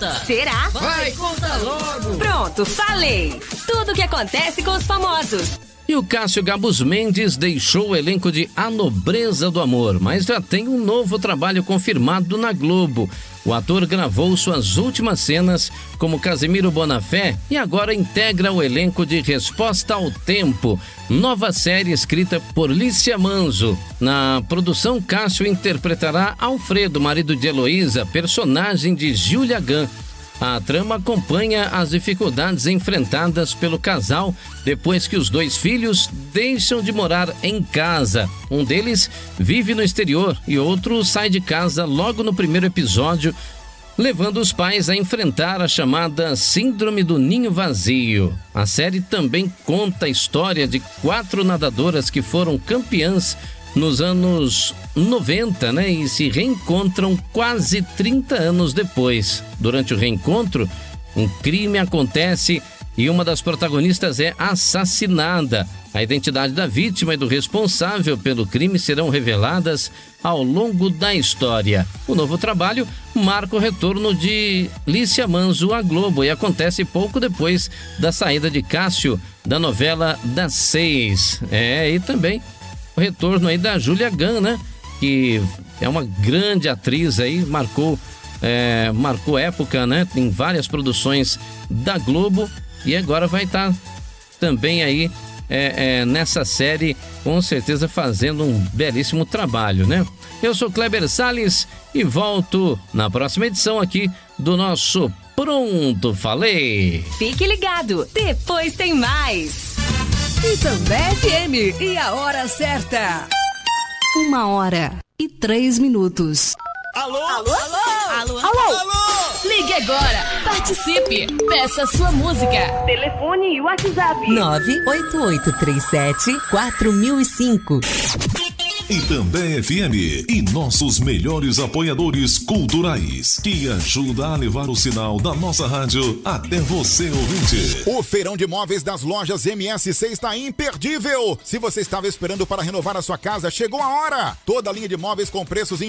conta. Será? Vai, conta logo. Pronto, falei. Tudo o que acontece com os famosos. E o Cássio Gabus Mendes deixou o elenco de A Nobreza do Amor, mas já tem um novo trabalho confirmado na Globo. O ator gravou suas últimas cenas como Casimiro Bonafé e agora integra o elenco de Resposta ao Tempo, nova série escrita por Lícia Manzo. Na produção, Cássio interpretará Alfredo, marido de Heloísa, personagem de Júlia Gann. A trama acompanha as dificuldades enfrentadas pelo casal depois que os dois filhos deixam de morar em casa. Um deles vive no exterior e outro sai de casa logo no primeiro episódio, levando os pais a enfrentar a chamada Síndrome do Ninho Vazio. A série também conta a história de 4 nadadoras que foram campeãs nos anos 90, né? E se reencontram quase 30 anos depois. Durante o reencontro, um crime acontece e uma das protagonistas é assassinada. A identidade da vítima e do responsável pelo crime serão reveladas ao longo da história. O novo trabalho marca o retorno de Lícia Manzo à Globo e acontece pouco depois da saída de Cássio da novela das 6. E também o retorno aí da Júlia Gann, né? Que é uma grande atriz aí, marcou época, né? Em várias produções da Globo e agora vai estar também aí nessa série, com certeza fazendo um belíssimo trabalho, né? Eu sou Kleber Salles e volto na próxima edição aqui do nosso Pronto Falei. Fique ligado, depois tem mais. Itambé FM e a hora certa. 1h03. Alô? Alô? Alô? Alô? Alô? Ligue agora. Participe. Peça sua música. Telefone e WhatsApp. 98837-4005. Itambé FM e nossos melhores apoiadores culturais, que ajuda a levar o sinal da nossa rádio até você, ouvinte. O feirão de móveis das lojas MSC está imperdível. Se você estava esperando para renovar a sua casa, chegou a hora. Toda a linha de móveis com preços